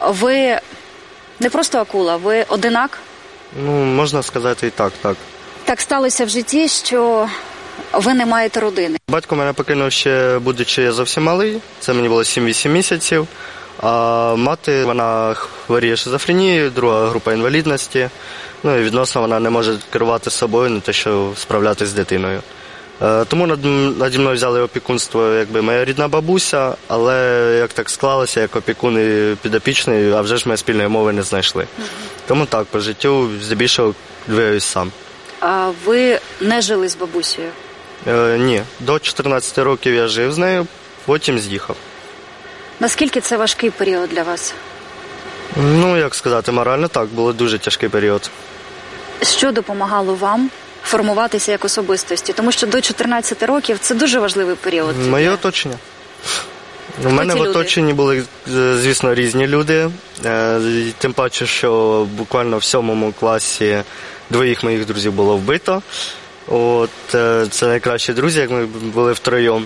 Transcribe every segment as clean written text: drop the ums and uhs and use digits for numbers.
ви не просто акула, ви одинак? Ну, можна сказати і так, так. Так сталося в житті, що ви не маєте родини. Батько мене покинув ще, будучи зовсім малий, це мені було 7-8 місяців, а мати, вона хворіє шизофренією, друга група інвалідності, ну і відносно вона не може керувати собою, не те, що справлятися з дитиною. Тому наді мною взяли опікунство якби моя рідна бабуся, але як так склалося, як опікун і підопічний, а вже ж ми спільної мови не знайшли. Тому так, по життю здебільшого двигаюсь сам. А ви не жили з бабусею? Ні, до 14 років я жив з нею, потім з'їхав. Наскільки це важкий період для вас? Ну, як сказати, морально так, було дуже тяжкий період. Що допомагало вам формуватися як особистості? Тому що до 14 років це дуже важливий період. Моє оточення. У мене в оточенні були, звісно, різні люди. Тим паче, що буквально в 7 класі 2 моїх друзів було вбито. Це найкращі друзі, як ми були втроєм.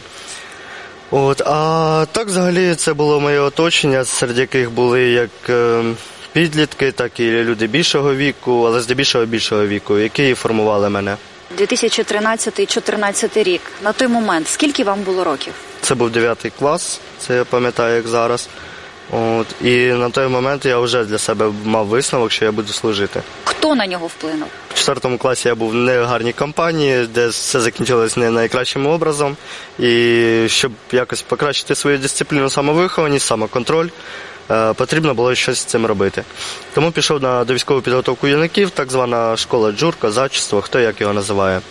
А так, взагалі, це було моє оточення, серед яких були як підлітки, так і люди більшого віку, але здебільшого більшого віку, які формували мене. 2013-2014 рік. На той момент скільки вам було років? Це був 9 клас, це я пам'ятаю, як зараз. І на той момент я вже для себе мав висновок, що я буду служити. Хто на нього вплинув? В 4 класі я був в негарній компанії, де все закінчилось не найкращим образом. І щоб якось покращити свою дисципліну, самовихованість, самоконтроль, потрібно було щось з цим робити. Тому пішов на довійськову підготовку юнаків, так звана школа джур, козачество, хто як його називає.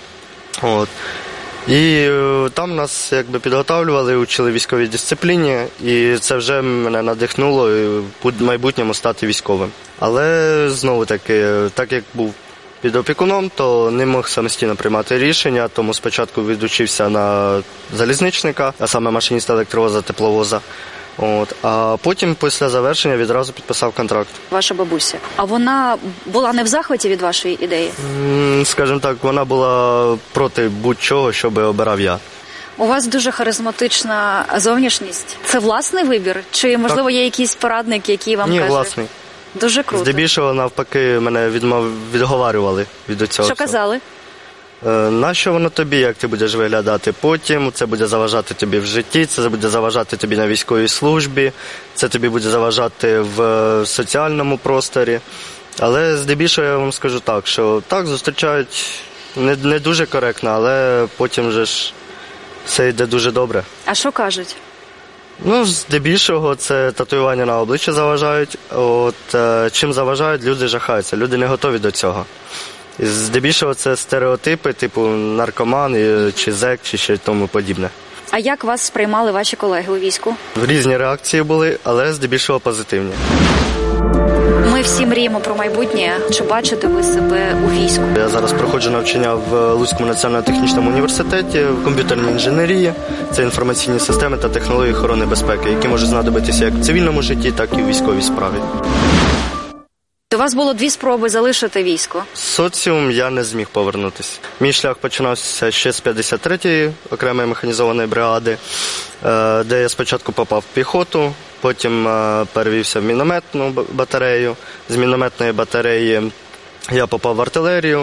І там нас якби підготовлювали, учили військовій дисципліні, і це вже мене надихнуло в майбутньому стати військовим. Але знову таки, так як був під опікуном, то не мог самостійно приймати рішення, тому спочатку відучився на залізничника, а саме машиніста електровоза, тепловоза. А потім, після завершення, відразу підписав контракт. Ваша бабуся. А вона була не в захваті від вашої ідеї? Скажімо так, вона була проти будь-чого, що би обирав я. У вас дуже харизматична зовнішність. Це власний вибір? Чи, можливо, є якийсь порадник, який вам каже? Ні, власний. Дуже круто. Здебільшого, навпаки, мене відговарювали від цього. Що казали? Нащо воно тобі, як ти будеш виглядати потім, це буде заважати тобі в житті, це буде заважати тобі на військовій службі, це тобі буде заважати в соціальному просторі. Але здебільшого я вам скажу так, що так, зустрічають не дуже коректно, але потім вже ж все йде дуже добре. А що кажуть? Ну, здебільшого це татуювання на обличчя заважають. Чим заважають, люди жахаються, люди не готові до цього. Здебільшого це стереотипи, типу наркоман, чи зек, чи ще тому подібне. А як вас сприймали ваші колеги у війську? Різні реакції були, але здебільшого позитивні. Ми всі мріємо про майбутнє. Чи бачите ви себе у війську? Я зараз проходжу навчання в Луцькому національно-технічному університеті в комп'ютерній інженерії. Це інформаційні системи та технології охорони безпеки, які можуть знадобитися як в цивільному житті, так і в військовій справі. У вас було 2 спроби залишити військо. Соціум я не зміг повернутися. Мій шлях починався ще з 53-ї окремої механізованої бригади, де я спочатку попав в піхоту, потім перевівся в мінометну батарею. З мінометної батареї я попав в артилерію.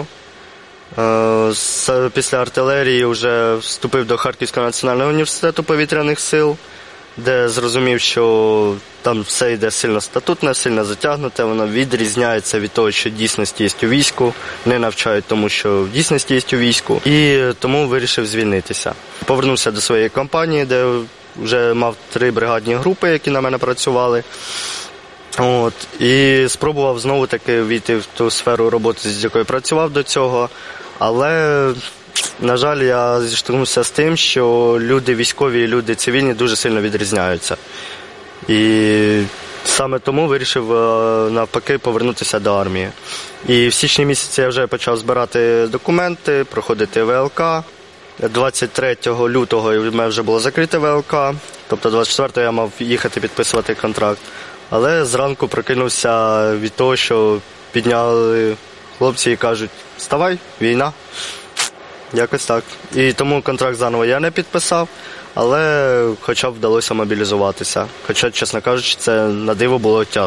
Після артилерії вже вступив до Харківського національного університету повітряних сил, де зрозумів, що там все йде сильно статутне, сильно затягнуте, воно відрізняється від того, що дійсності є у війську, не навчають тому, що в дійсності є у війську, і тому вирішив звільнитися. Повернувся до своєї компанії, де вже мав 3 бригадні групи, які на мене працювали. І спробував знову-таки війти в ту сферу роботи, з якою працював до цього, але... На жаль, я зіштовхнувся з тим, що люди військові і люди цивільні дуже сильно відрізняються. І саме тому вирішив навпаки повернутися до армії. І в січні місяці я вже почав збирати документи, проходити ВЛК. 23 лютого в мене вже було закрите ВЛК, тобто 24-го я мав їхати підписувати контракт. Але зранку прокинувся від того, що підняли хлопці і кажуть: «Вставай, війна». Якось так. І тому контракт заново я не підписав, але хоча б вдалося мобілізуватися. Хоча, чесно кажучи, це на диво було тяжко.